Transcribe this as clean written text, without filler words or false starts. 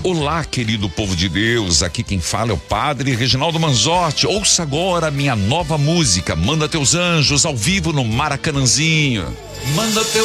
Olá, querido povo de Deus, aqui quem fala é o Padre Reginaldo Manzotti. Ouça agora a minha nova música, Manda Teus Anjos, ao vivo no Maracanãzinho. Manda teus